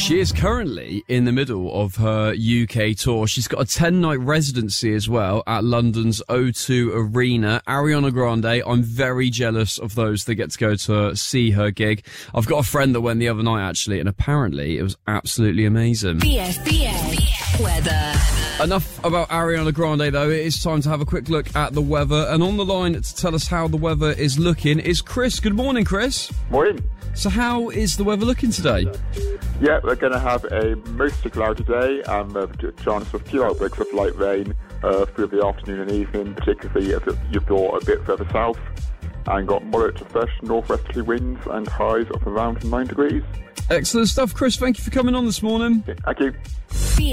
She is currently in the middle of her UK tour. She's got a 10-night residency as well at London's O2 Arena. Ariana Grande, I'm very jealous of those that get to go to see her gig. I've got a friend that went the other night, actually, and apparently it was absolutely amazing. BFBS weather. Enough about Ariana Grande, though. It is time to have a quick look at the weather. And on the line to tell us how the weather is looking is Chris. Good morning, Chris. Morning. So how is the weather looking today? Yeah, we're going to have a mostly cloudy day and a chance of a few outbreaks of light rain through the afternoon and evening, particularly if you've got a bit further south, and got moderate to fresh northwesterly winds and highs of around 9 degrees. Excellent stuff, Chris. Thank you for coming on this morning. Thank you.